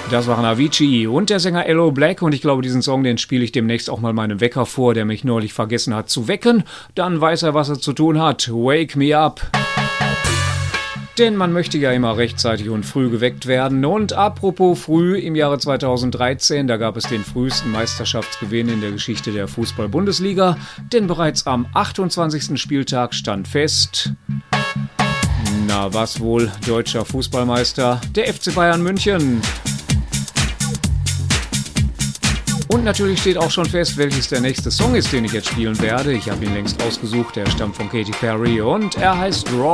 Das waren Avicii und der Sänger Aloe Blacc und ich glaube, diesen Song, den spiele ich demnächst auch mal meinem Wecker vor, der mich neulich vergessen hat zu wecken. Dann weiß er, was er zu tun hat. Wake me up. Denn man möchte ja immer rechtzeitig und früh geweckt werden. Und apropos früh, im Jahre 2013, da gab es den frühesten Meisterschaftsgewinn in der Geschichte der Fußball-Bundesliga. Denn bereits am 28. Spieltag stand fest... Na, was wohl, deutscher Fußballmeister, der FC Bayern München. Und natürlich steht auch schon fest, welches der nächste Song ist, den ich jetzt spielen werde. Ich habe ihn längst ausgesucht, der stammt von Katy Perry und er heißt Raw.